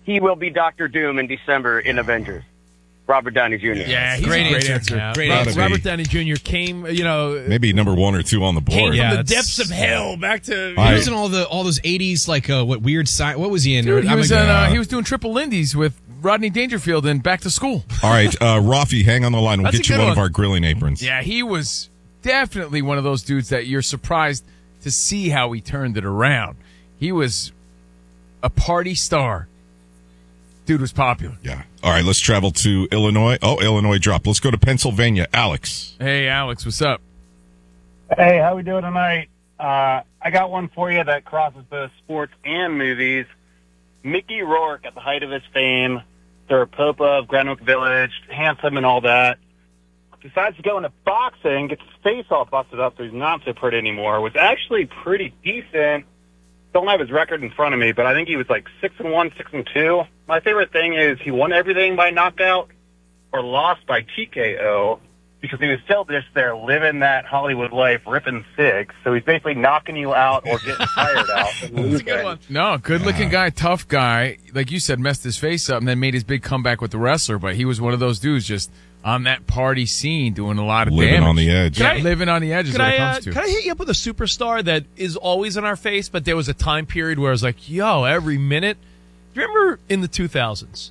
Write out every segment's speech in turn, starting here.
he will be Dr. Doom in December in Avengers. Robert Downey Jr. Yeah, he's great a great answer. answer. Great answer. Robert Downey Jr. came, maybe number 1 or 2 on the board. came from the that's- depths of hell back to. He was in all those 80s, like, what weird sci. What was he in? Dude, he was doing Triple Lindy's with Rodney Dangerfield in Back to School. All right, Rafi, hang on the line. We'll That's get a you good one of one. our grilling aprons. Yeah, he was definitely one of those dudes that you're surprised to see how he turned it around. He was a party star. Dude was popular. Yeah. All right, let's travel to Illinois. Oh, Illinois dropped. Let's go to Pennsylvania. Alex. Hey, Alex, what's up? Hey, how we doing tonight? I got one for you that crosses both sports and movies. Mickey Rourke, at the height of his fame, Sir Pope of Greenwich Village, handsome and all that, decides to go into boxing, gets his face all busted up so he's not so pretty anymore, was actually pretty decent. Don't have his record in front of me, but I think he was like 6-1, 6-2. My favorite thing is he won everything by knockout or lost by TKO because he was still just there living that Hollywood life, ripping cigs. So he's basically knocking you out or getting tired out. That's a good one. No, good-looking guy, tough guy. Like you said, messed his face up and then made his big comeback with the wrestler. But he was one of those dudes just on that party scene doing a lot of Living damage. on the edge. Yeah, living on the edge is what it comes to. Can I hit you up with a superstar that is always in our face, but there was a time period where I was like, yo, every minute. Do you remember in the 2000s?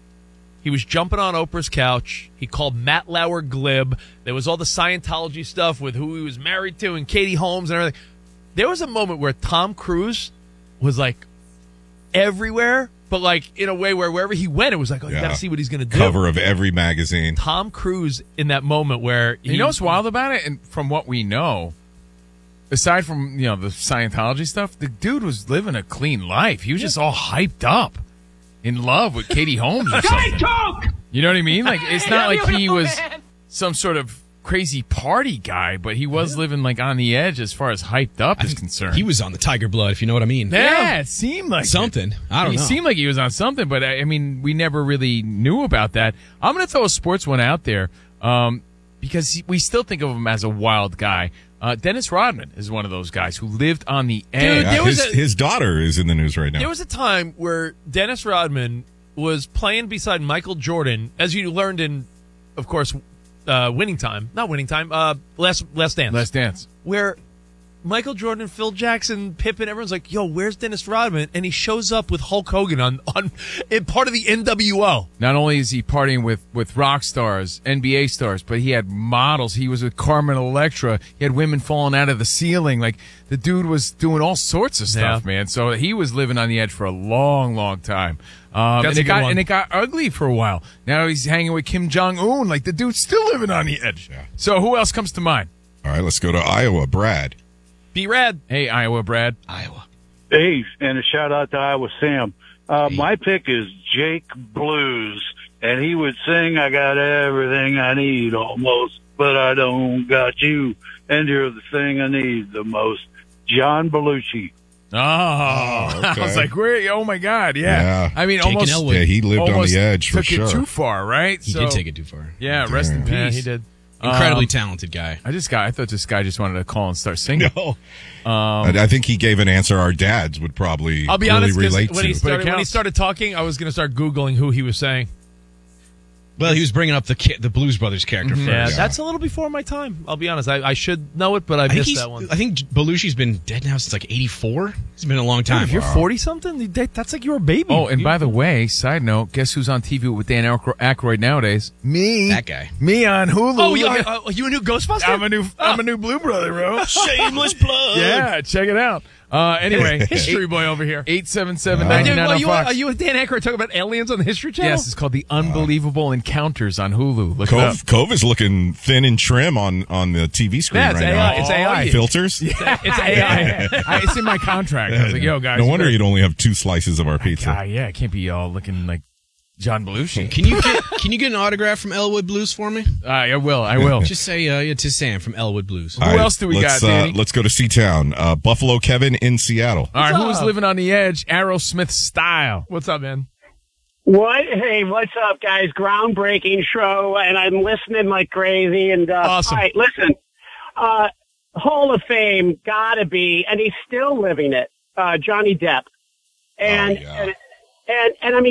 He was jumping on Oprah's couch. He called Matt Lauer glib. There was all the Scientology stuff with who he was married to and Katie Holmes and everything. There was a moment where Tom Cruise was like everywhere, but like in a way where wherever he went, it was like, oh, you got to see what he's going to do. Cover of every magazine. Tom Cruise in that moment where You know what's wild about it? And from what we know, aside from, the Scientology stuff, the dude was living a clean life. He was just all hyped up, in love with Katie Holmes or something. You know what I mean? Like, it's not like he was some sort of crazy party guy, but he was living like on the edge as far as hyped up is concerned. He was on the Tiger Blood, if you know what I mean. Yeah, it seemed like something. I don't know. He seemed like he was on something, but I mean, we never really knew about that. I'm going to throw a sports one out there because we still think of him as a wild guy. Dennis Rodman is one of those guys who lived on the edge. Dude, His daughter is in the news right now. There was a time where Dennis Rodman was playing beside Michael Jordan, as you learned in, of course, Last Dance. Last Dance. Where Michael Jordan, Phil Jackson, Pippen, everyone's like, yo, where's Dennis Rodman? And he shows up with Hulk Hogan on in part of the NWO. Not only is he partying with rock stars, NBA stars, but he had models. He was with Carmen Electra. He had women falling out of the ceiling. Like, the dude was doing all sorts of stuff, man. So he was living on the edge for a long, long time. That's and it got ugly for a while. Now he's hanging with Kim Jong-un. Like, the dude's still living on the edge. Yeah. So who else comes to mind? All right, let's go to Iowa. Brad. B-Rad. Hey, Iowa, Brad. Iowa. Hey, and a shout out to Iowa Sam. My pick is Jake Blues, and he would sing, I got everything I need almost, but I don't got you, and you're the thing I need the most. John Belushi. Oh, okay. I was like, where? Oh my God, Yeah. I mean, Jake and almost. Elwood. Yeah, he lived on almost the edge for took sure. it too far, right? He did take it too far. Yeah, rest in peace. Yeah, he did. Incredibly talented guy. I thought this guy just wanted to call and start singing. No. I think he gave an answer our dads would probably I'll be really honest, 'cause relate when to. he But it started counts. talking, I was going to start Googling who he was saying. Well, he was bringing up the Blues Brothers character first. Yeah, that's a little before my time. I'll be honest. I should know it, but I missed that one. I think Belushi's been dead now since like 84. He's been a long time. If you're 40-something, that's like you're a baby. Oh, and by the way, side note, guess who's on TV with Dan Aykroyd nowadays? Me. That guy. Me on Hulu. Oh, Look yeah, at- you a new Ghostbuster? I'm a new Blue Brother, bro. Shameless plug. Yeah, check it out. Anyway, History boy over here. 877-99 Are you with Dan Aykroyd talking about aliens on the History Channel? Yes, it's called The Unbelievable Encounters on Hulu. Look it up. Cove is looking thin and trim on the TV screen Yeah, it's right AI. now. It's AI. Filters? It's AI. It's in my contract. I was like, yo, guys. No wonder you'd only have 2 slices of our pizza. Yeah, it can't be all looking like John Belushi. Can you get an autograph from Elwood Blues for me? I will. Just say to Sam from Elwood Blues. All Who right, else do we let's, got, Danny? Let's go to C-Town. Buffalo Kevin in Seattle. All right, who's living on the edge? Aerosmith style. What's up, man? Hey, what's up, guys? Groundbreaking show, and I'm listening like crazy. And Awesome. All right, listen, Hall of Fame, gotta be, and he's still living it. Johnny Depp, and yeah. and I mean.